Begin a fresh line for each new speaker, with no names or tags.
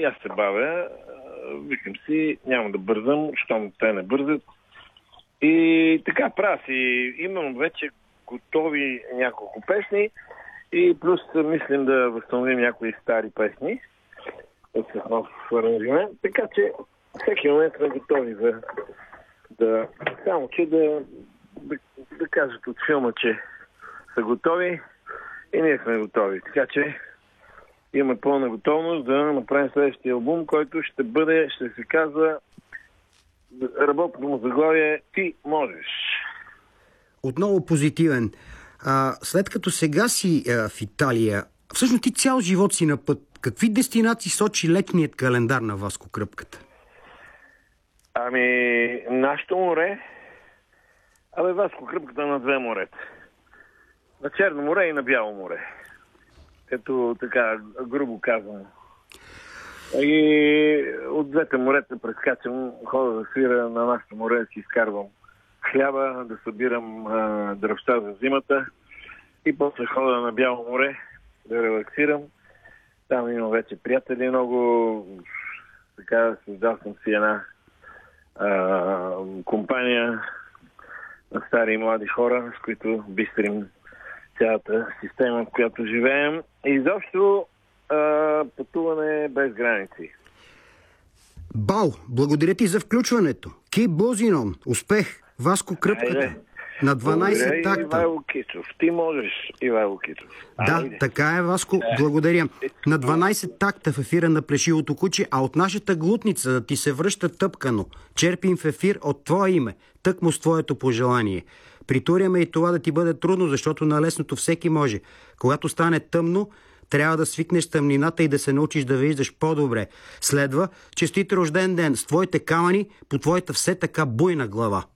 и аз се бавя. Викам си, няма да бързам, щом те не бързат. И така правя си. Имам вече готови няколко песни и плюс мислим да възстановим някои стари песни с нов аранжимент. Така че всеки момент сме готови само че да кажат от филма, че са готови и ние сме готови. Така че имаме пълна готовност да направим следващия албум, който ще се казва, работното му заглавие "Ти можеш".
Отново позитивен. След като сега си в Италия, всъщност ти цял живот си на път. Какви дестинации сочи летният календар на Васко Кръпката?
Нашето море. Васко Кръпката на две морета. На Черно море и на Бяло море. Като така, грубо казано. И от двете морета прескачам, хода да свира на нашето море, да си изкарвам хляба, да събирам дръвта за зимата и после хода на Бяло море да релаксирам. Там имам вече приятели много. Така, създал съм си една компания на стари и млади хора, с които бистрим цялата система, в която живеем. И изобщо пътуване без граници.
Бал, благодаря ти за включването. Keep buzzing on. Успех! Васко Кръпката. На 12 такта.
Ивайло Китов. Ти можеш, Ивайло Китов.
Да, така е, Васко. Благодаря. На 12 такта в ефира на Плешивото куче, а от нашата глутница да ти се връща тъпкано. Черпим в ефир от твое име, тъкмо с твоето пожелание. Притуряме и това да ти бъде трудно, защото на лесното всеки може. Когато стане тъмно, трябва да свикнеш с тъмнината и да се научиш да виждаш по-добре. Следва, честит рожден ден с твоите камъни по твоята все така буйна глава.